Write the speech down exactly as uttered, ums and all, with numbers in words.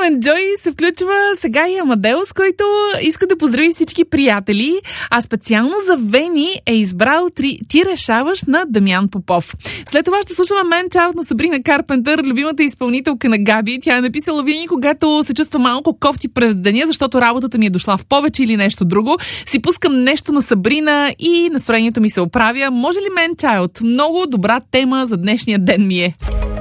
Prime and Joy се включва сега и Амадеус, който иска да поздрави всички приятели, а специално за Вени е избрал три "Ти решаваш" на Дамян Попов. След това ще слушаме Man Child на Сабрина Карпентър, любимата изпълнителка на Габи. Тя е написала: винаги, когато се чувства малко кофти през деня, защото работата ми е дошла в повече или нещо друго, си пускам нещо на Сабрина и настроението ми се оправя. Може ли Man Child? Много добра тема за днешния ден ми е.